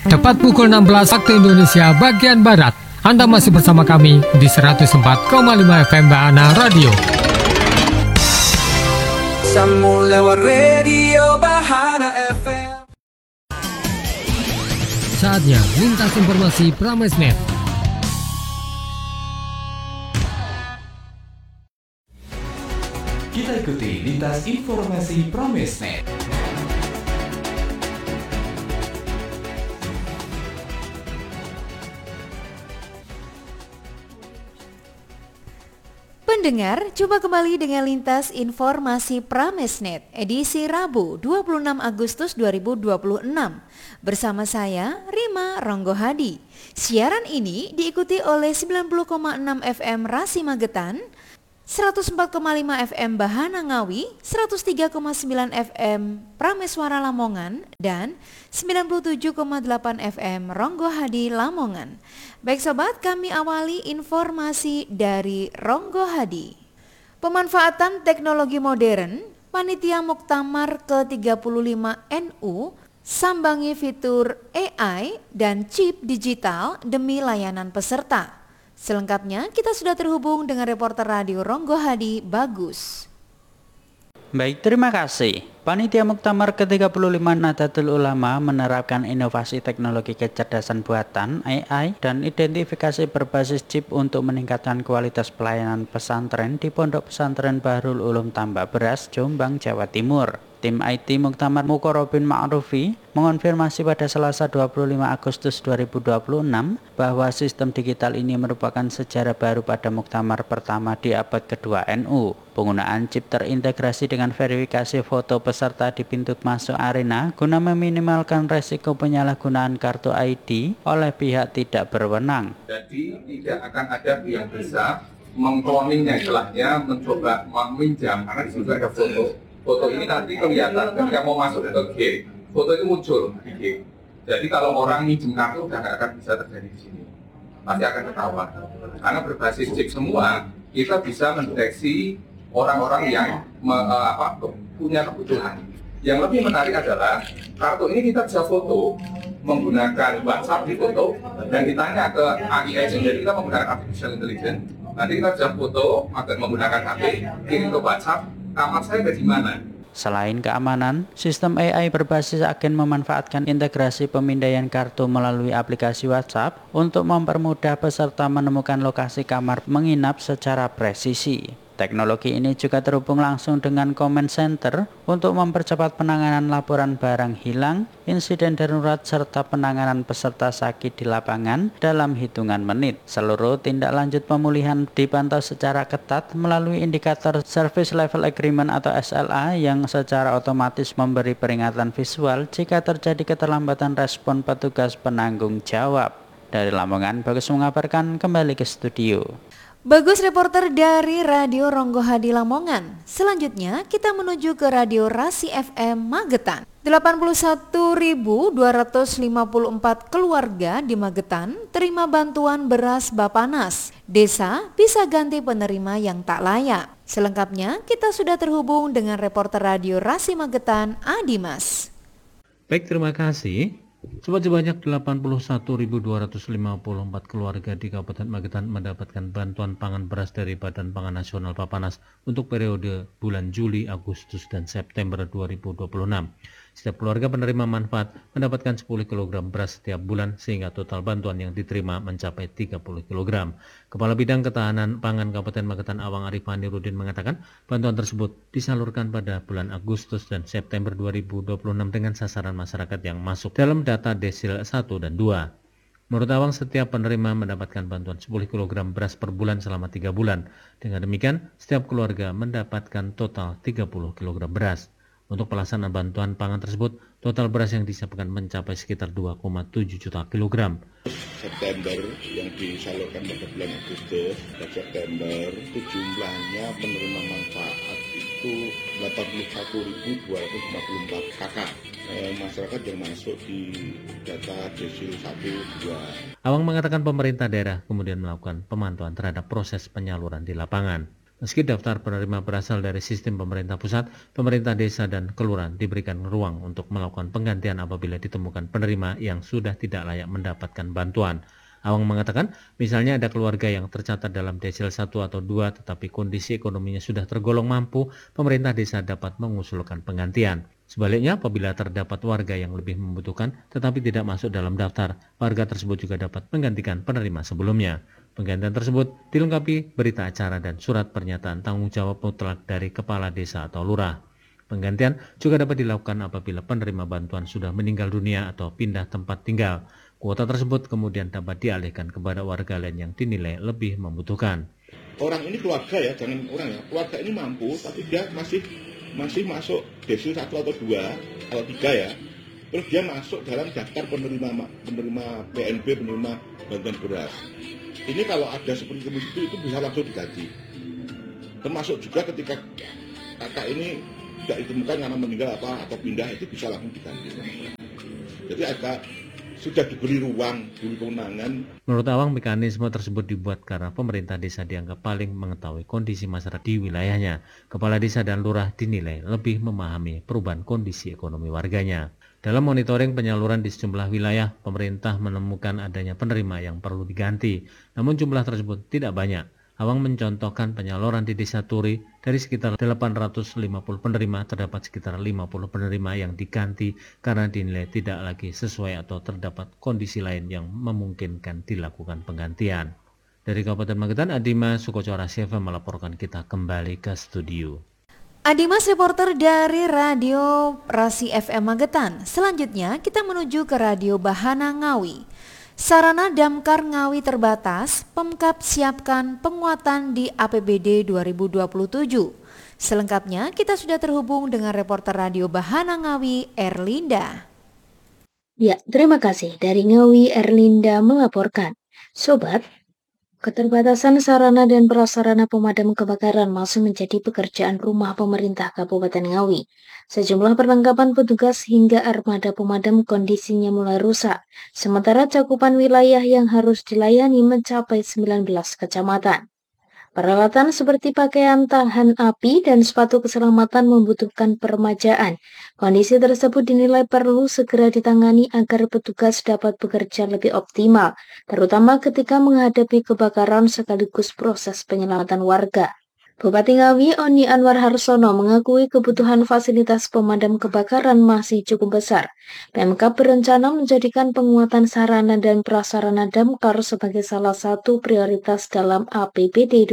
Tepat pukul 16 waktu Indonesia bagian Barat. Anda masih bersama kami di 104,5 FM Bahana Radio. Sambung lewat radio Bahana FM. Saatnya lintas informasi Pramesnet. Kita ikuti lintas informasi Pramesnet. Pendengar, jumpa kembali dengan lintas informasi Pramesnet edisi Rabu 26 Agustus 2026 bersama saya Rima Ronggohadi. Siaran ini diikuti oleh 90,6 FM Rasi Magetan, 104,5 FM Bahana Ngawi, 103,9 FM Prameswara Lamongan, dan 97,8 FM Ronggohadi Lamongan. Baik sobat, kami awali informasi dari Ronggohadi. Pemanfaatan teknologi modern, Panitia Muktamar ke-35 NU sambangi fitur AI dan chip digital demi layanan peserta. Selengkapnya kita sudah terhubung dengan reporter radio Ronggohadi, Bagus. Baik, terima kasih. Panitia Muktamar ke-35 Nahdlatul Ulama menerapkan inovasi teknologi kecerdasan buatan AI dan identifikasi berbasis chip untuk meningkatkan kualitas pelayanan pesantren di Pondok Pesantren Bahrul Ulum Tambak Beras, Jombang, Jawa Timur. Tim IT Muktamar Mukorobin Ma'rufi mengonfirmasi pada Selasa 25 Agustus 2026 bahwa sistem digital ini merupakan sejarah baru pada Muktamar pertama di abad kedua NU. Penggunaan chip terintegrasi dengan verifikasi foto peserta di pintu masuk arena guna meminimalkan resiko penyalahgunaan kartu ID oleh pihak tidak berwenang. Jadi tidak akan ada yang bisa mengkloningnya, istilahnya mencoba meminjam, karena di situ ada foto. Foto ini nanti kelihatan ketika mau masuk ke game, foto itu muncul di game. Jadi kalau orang minjem kartu udah nggak akan bisa terjadi di sini, pasti akan ketahuan. Karena berbasis chip semua, kita bisa mendeteksi orang-orang yang punya kebutuhan. Yang lebih menarik adalah kartu ini kita bisa foto menggunakan WhatsApp di foto dan ditanya ke AI agent. Jadi kita menggunakan artificial intelligence. Nanti kita bisa foto menggunakan HP, kirim ke WhatsApp. Kamar saya di mana? Selain keamanan, sistem AI berbasis agen memanfaatkan integrasi pemindaian kartu melalui aplikasi WhatsApp untuk mempermudah peserta menemukan lokasi kamar menginap secara presisi. Teknologi ini juga terhubung langsung dengan comment center untuk mempercepat penanganan laporan barang hilang, insiden darurat, serta penanganan peserta sakit di lapangan dalam hitungan menit. Seluruh tindak lanjut pemulihan dipantau secara ketat melalui indikator Service Level Agreement atau SLA yang secara otomatis memberi peringatan visual jika terjadi keterlambatan respon petugas penanggung jawab. Dari Lamongan, Bagus mengabarkan, kembali ke studio. Bagus reporter dari Radio Ronggohadi Lamongan. Selanjutnya kita menuju ke Radio Rasi FM Magetan. 81.254 keluarga di Magetan terima bantuan beras Bapanas. Desa bisa ganti penerima yang tak layak. Selengkapnya kita sudah terhubung dengan reporter Radio Rasi Magetan, Adimas. Baik, terima kasih. Sebanyak 81.254 keluarga di Kabupaten Magetan mendapatkan bantuan pangan beras dari Badan Pangan Nasional Bapanas untuk periode bulan Juli, Agustus, dan September 2026. Setiap keluarga penerima manfaat mendapatkan 10 kg beras setiap bulan sehingga total bantuan yang diterima mencapai 30 kg. Kepala Bidang Ketahanan Pangan Kabupaten Magetan Awang Arifani Rudin mengatakan bantuan tersebut disalurkan pada bulan Agustus dan September 2026 dengan sasaran masyarakat yang masuk dalam data desil 1 dan 2. Menurut Awang, setiap penerima mendapatkan bantuan 10 kg beras per bulan selama 3 bulan. Dengan demikian, setiap keluarga mendapatkan total 30 kg beras. Untuk pelaksanaan bantuan pangan tersebut, total beras yang disiapkan mencapai sekitar 2,7 juta kilogram. September yang disalurkan pada bulan Agustus dan September itu jumlahnya penerima manfaat itu 81.254 kakak. Masyarakat yang masuk di data desil 1, 2. Awang mengatakan pemerintah daerah kemudian melakukan pemantauan terhadap proses penyaluran di lapangan. Meski daftar penerima berasal dari sistem pemerintah pusat, pemerintah desa dan kelurahan diberikan ruang untuk melakukan penggantian apabila ditemukan penerima yang sudah tidak layak mendapatkan bantuan. Awang mengatakan, misalnya ada keluarga yang tercatat dalam desil 1 atau 2 tetapi kondisi ekonominya sudah tergolong mampu, pemerintah desa dapat mengusulkan penggantian. Sebaliknya, apabila terdapat warga yang lebih membutuhkan tetapi tidak masuk dalam daftar, warga tersebut juga dapat menggantikan penerima sebelumnya. Penggantian tersebut dilengkapi berita acara dan surat pernyataan tanggung jawab mutlak dari kepala desa atau lurah. Penggantian juga dapat dilakukan apabila penerima bantuan sudah meninggal dunia atau pindah tempat tinggal. Kuota tersebut kemudian dapat dialihkan kepada warga lain yang dinilai lebih membutuhkan. Orang ini keluarga ya, jangan orang ya. Keluarga ini mampu, tapi dia masih masuk desil 1 atau 2 atau 3 ya. Terus dia masuk dalam daftar penerima PNB, penerima bantuan beras. Ini kalau ada seperti itu bisa langsung diganti. Termasuk juga ketika kakak ini tidak ditemukan karena meninggal atau pindah, itu bisa langsung diganti. Jadi sudah diberi ruang, diberi kewenangan. Menurut Awang, mekanisme tersebut dibuat karena pemerintah desa dianggap paling mengetahui kondisi masyarakat di wilayahnya. Kepala desa dan lurah dinilai lebih memahami perubahan kondisi ekonomi warganya. Dalam monitoring penyaluran di sejumlah wilayah, pemerintah menemukan adanya penerima yang perlu diganti. Namun jumlah tersebut tidak banyak. Awang mencontohkan penyaluran di Desa Turi, dari sekitar 850 penerima terdapat sekitar 50 penerima yang diganti karena dinilai tidak lagi sesuai atau terdapat kondisi lain yang memungkinkan dilakukan penggantian. Dari Kabupaten Magetan, Adimas Sukocora Seva melaporkan. Kita kembali ke studio. Adimas reporter dari Radio Rasi FM Magetan. Selanjutnya kita menuju ke Radio Bahana Ngawi. Sarana Damkar Ngawi terbatas, Pemkab siapkan penguatan di APBD 2027. Selengkapnya kita sudah terhubung dengan reporter Radio Bahana Ngawi, Erlinda. Ya, terima kasih. Dari Ngawi, Erlinda melaporkan. Sobat, keterbatasan sarana dan prasarana pemadam kebakaran masih menjadi pekerjaan rumah pemerintah Kabupaten Ngawi. Sejumlah perlengkapan petugas hingga armada pemadam kondisinya mulai rusak, sementara cakupan wilayah yang harus dilayani mencapai 19 kecamatan. Peralatan seperti pakaian tahan api dan sepatu keselamatan membutuhkan permajaan. Kondisi tersebut dinilai perlu segera ditangani agar petugas dapat bekerja lebih optimal, terutama ketika menghadapi kebakaran sekaligus proses penyelamatan warga. Bupati Ngawi Oni Anwar Harsono mengakui kebutuhan fasilitas pemadam kebakaran masih cukup besar. Pemkab berencana menjadikan penguatan sarana dan prasarana damkar sebagai salah satu prioritas dalam APBD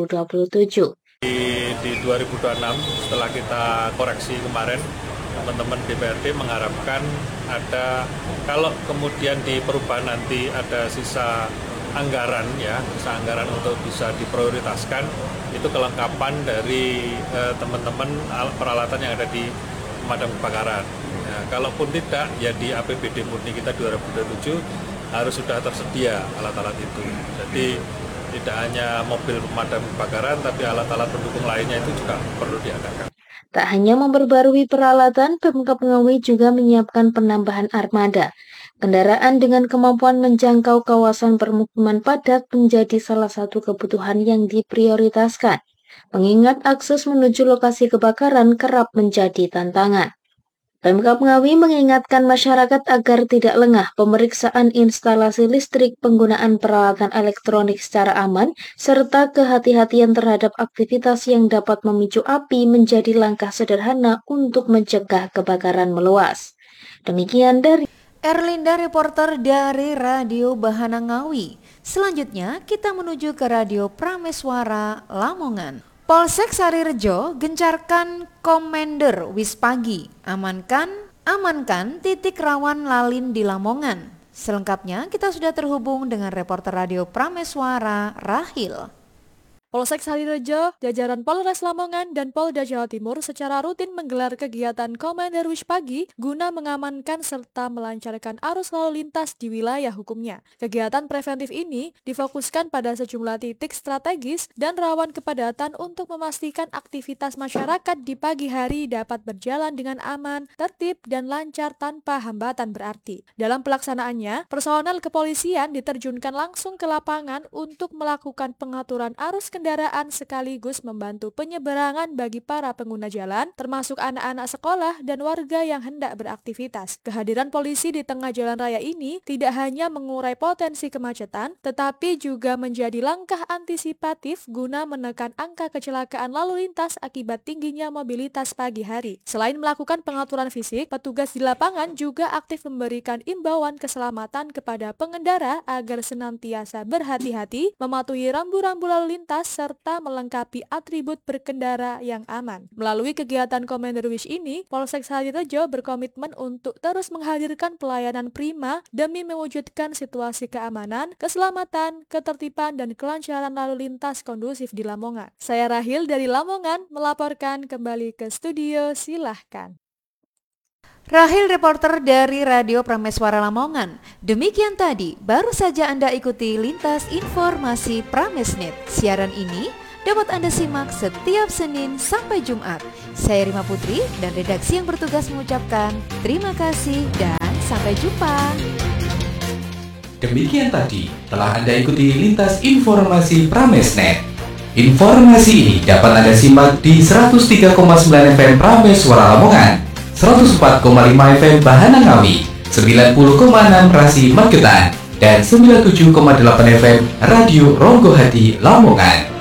2027. Di 2026 setelah kita koreksi kemarin, teman-teman DPRD mengharapkan ada, kalau kemudian di perubahan nanti ada sisa anggaran untuk bisa diprioritaskan, itu kelengkapan dari teman-teman peralatan yang ada di pemadam kebakaran. Nah, kalaupun tidak, ya di APBD murni kita 2027 harus sudah tersedia alat-alat itu. Jadi tidak hanya mobil pemadam kebakaran, tapi alat-alat pendukung lainnya itu juga perlu diadakan. Tak hanya memperbarui peralatan, Pemkab Ngawi juga menyiapkan penambahan armada. Kendaraan dengan kemampuan menjangkau kawasan permukiman padat menjadi salah satu kebutuhan yang diprioritaskan, mengingat akses menuju lokasi kebakaran kerap menjadi tantangan. Pemkab Ngawi mengingatkan masyarakat agar tidak lengah pemeriksaan instalasi listrik, penggunaan peralatan elektronik secara aman, serta kehati-hatian terhadap aktivitas yang dapat memicu api menjadi langkah sederhana untuk mencegah kebakaran meluas. Demikian dari Erlinda reporter dari Radio Bahana Ngawi. Selanjutnya kita menuju ke Radio Prameswara Lamongan. Polsek Sarirejo gencarkan Komander Wispagi, amankan titik rawan lalin di Lamongan. Selengkapnya kita sudah terhubung dengan reporter Radio Prameswara Rahil. Polsek Sarirejo, jajaran Polres Lamongan dan Polda Jawa Timur secara rutin menggelar kegiatan Komander Wispagi guna mengamankan serta melancarkan arus lalu lintas di wilayah hukumnya. Kegiatan preventif ini difokuskan pada sejumlah titik strategis dan rawan kepadatan untuk memastikan aktivitas masyarakat di pagi hari dapat berjalan dengan aman, tertib, dan lancar tanpa hambatan berarti. Dalam pelaksanaannya, personel kepolisian diterjunkan langsung ke lapangan untuk melakukan pengaturan arus kendaraan kendaraan sekaligus membantu penyeberangan bagi para pengguna jalan, termasuk anak-anak sekolah dan warga yang hendak beraktivitas. Kehadiran polisi di tengah jalan raya ini tidak hanya mengurai potensi kemacetan, tetapi juga menjadi langkah antisipatif guna menekan angka kecelakaan lalu lintas akibat tingginya mobilitas pagi hari. Selain melakukan pengaturan fisik, petugas di lapangan juga aktif memberikan imbauan keselamatan kepada pengendara agar senantiasa berhati-hati, mematuhi rambu-rambu lalu lintas, serta melengkapi atribut berkendara yang aman. Melalui kegiatan Commander Wish ini, Polsek Sarirejo berkomitmen untuk terus menghadirkan pelayanan prima demi mewujudkan situasi keamanan, keselamatan, ketertiban, dan kelancaran lalu lintas kondusif di Lamongan. Saya Rahil dari Lamongan melaporkan kembali ke studio, silahkan. Rahil, reporter dari Radio Prameswara Lamongan. Demikian tadi, baru saja Anda ikuti Lintas Informasi Pramesnet. Siaran ini dapat Anda simak setiap Senin sampai Jumat. Saya Rima Putri dan redaksi yang bertugas mengucapkan terima kasih dan sampai jumpa. Demikian tadi telah Anda ikuti Lintas Informasi Pramesnet. Informasi ini dapat Anda simak di 103,9 FM Prameswara Lamongan, 104,5 FM Bahana Ngawi, 90,6 Rasi Magetan, dan 97,8 FM Radio Ronggo Hati Lamongan.